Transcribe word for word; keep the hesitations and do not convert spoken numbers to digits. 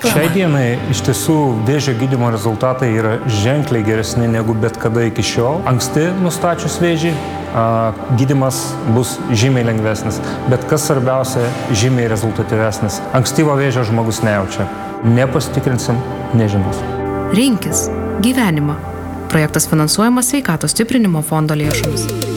Šiai dienai iš tiesų vėžio gydymo rezultatai yra ženkliai geresni negu bet kada iki šiol. Anksti nustačius vėžį, gydymas bus žymiai lengvesnis, bet kas svarbiausia, žymiai rezultatyvesnis. Ankstyvo vėžio žmogus nejaučia. Nepasitikrinsim, nežinos. Rinkis gyvenimą. Projektas finansuojamas Sveikatos stiprinimo fondo lėšomis.